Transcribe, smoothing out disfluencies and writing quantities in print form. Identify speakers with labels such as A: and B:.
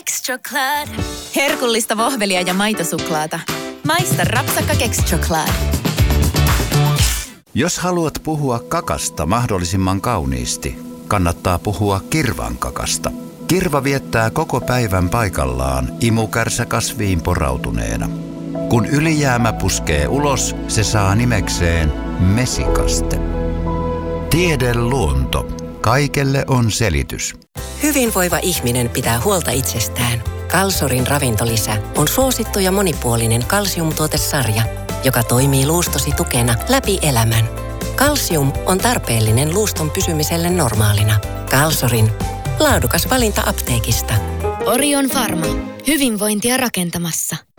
A: Kexchoklad. Herkullista vohvelia ja maitosuklaata. Maista rapsakka Kexchoklad.
B: Jos haluat puhua kakasta mahdollisimman kauniisti, kannattaa puhua kirvan kakasta. Kirva viettää koko päivän paikallaan imukärsä kasviin porautuneena. Kun ylijäämä puskee ulos, se saa nimekseen mesikaste. Tiedeluonto. Kaikelle on selitys.
C: Hyvinvoiva ihminen pitää huolta itsestään. Kalsorin ravintolisä on suosittu ja monipuolinen kalsiumtuotesarja, joka toimii luustosi tukena läpi elämän. Kalsium on tarpeellinen luuston pysymiselle normaalina. Kalsorin. Laadukas valinta apteekista.
D: Orion Pharma. Hyvinvointia rakentamassa.